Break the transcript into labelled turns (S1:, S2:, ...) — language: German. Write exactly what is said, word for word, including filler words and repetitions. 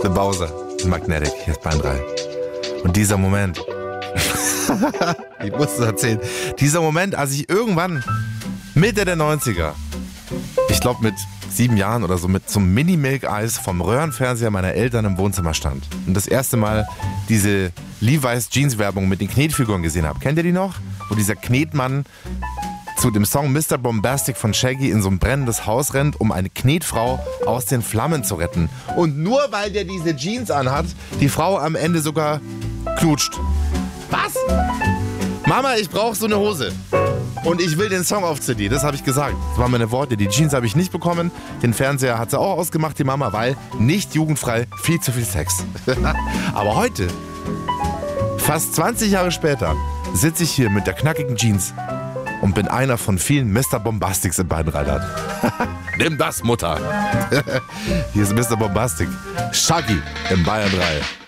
S1: The Bowser, Magnetic, hier ist Bayern drei. Und dieser Moment, ich muss es erzählen, dieser Moment, als ich irgendwann Mitte der neunziger, ich glaube mit sieben Jahren oder so, mit so einem Mini-Milk-Eis vom Röhrenfernseher meiner Eltern im Wohnzimmer stand und das erste Mal diese Levi's Jeans-Werbung mit den Knetfiguren gesehen habe. Kennt ihr die noch? Wo dieser Knetmann zu dem Song Mister Bombastic von Shaggy in so ein brennendes Haus rennt, um eine Knetfrau aus den Flammen zu retten. Und nur weil der diese Jeans anhat, die Frau am Ende sogar knutscht. Was? Mama, ich brauche so eine Hose. Und ich will den Song auf C D, das habe ich gesagt. Das waren meine Worte. Die Jeans habe ich nicht bekommen. Den Fernseher hat sie auch ausgemacht, die Mama, weil nicht jugendfrei, viel zu viel Sex. Aber heute, fast zwanzig Jahre später, sitze ich hier mit der knackigen Jeans und bin einer von vielen Mister Bombastics in Bayern-Rheinland. Nimm das, Mutter. Hier ist Mister Bombastic. Shaggy in Bayern drei.